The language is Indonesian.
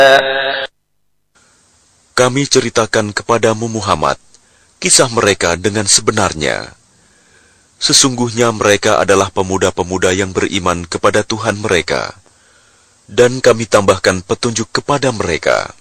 Kami ceritakan kepadamu Muhammad kisah mereka dengan sebenarnya. Sesungguhnya mereka adalah pemuda-pemuda yang beriman kepada Tuhan mereka, dan kami tambahkan petunjuk kepada mereka.